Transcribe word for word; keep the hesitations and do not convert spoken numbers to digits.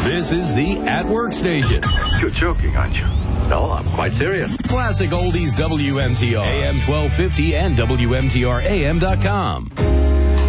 This is the At Work Station. You're joking, aren't you? No, I'm quite serious. Classic Oldies W M T R. A M twelve fifty and W M T R A M dot com.